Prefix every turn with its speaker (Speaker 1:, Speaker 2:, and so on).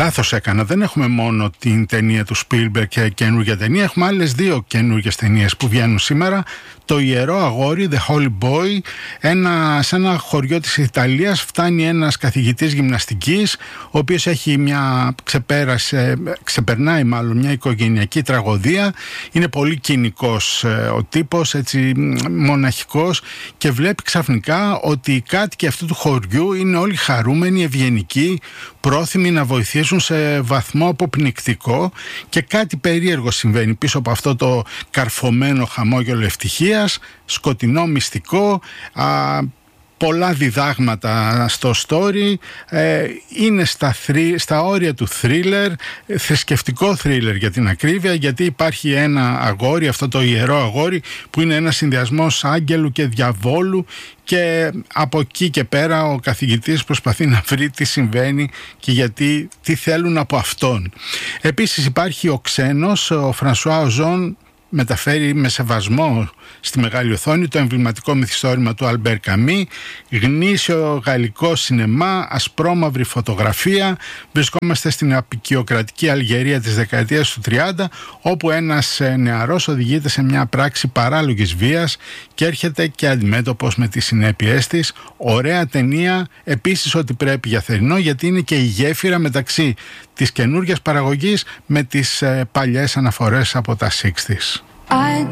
Speaker 1: Λάθος έκανα. Δεν έχουμε μόνο την ταινία του Spielberg και καινούργια ταινία. Έχουμε άλλες 2 καινούργιες ταινίες που βγαίνουν σήμερα. Το Ιερό Αγόρι, The Holy Boy. Σε ένα χωριό της Ιταλίας φτάνει ένας καθηγητής γυμναστικής, ο οποίος έχει ξεπερνάει μάλλον μια οικογενειακή τραγωδία. Είναι πολύ κοινικός ο τύπος, έτσι μοναχικός, και βλέπει ξαφνικά ότι οι κάτοικοι αυτού του χωριού είναι όλοι χαρούμενοι, ευγενικοί, πρόθυμοι να βοηθήσουν σε βαθμό αποπνικτικό, και κάτι περίεργο συμβαίνει πίσω από αυτό το καρφωμένο χαμόγελο ευτυχίας, σκοτεινό μυστικό, πολλά διδάγματα στο story. Είναι στα όρια του thriller, θρησκευτικό thriller για την ακρίβεια, γιατί υπάρχει ένα αγόρι, αυτό το ιερό αγόρι, που είναι ένας συνδυασμός άγγελου και διαβόλου, και από εκεί και πέρα ο καθηγητής προσπαθεί να βρει τι συμβαίνει και γιατί, τι θέλουν από αυτόν. Επίσης υπάρχει ο ξένος, ο Φρανσουά Οζόν, μεταφέρει με σεβασμό στη μεγάλη οθόνη το εμβληματικό μυθιστόρημα του Αλμπέρ Καμί, γνήσιο γαλλικό σινεμά, ασπρόμαυρη φωτογραφία. Βρισκόμαστε στην απικιοκρατική Αλγερία της δεκαετίας του 30, όπου ένας νεαρός οδηγείται σε μια πράξη παράλογης βίας και έρχεται και αντιμέτωπος με τις συνέπειές της. Ωραία ταινία, επίσης ό,τι πρέπει για θερινό, γιατί είναι και η γέφυρα μεταξύ της καινούργιας παραγωγής με τις παλιές αναφορές από τα 60's.
Speaker 2: I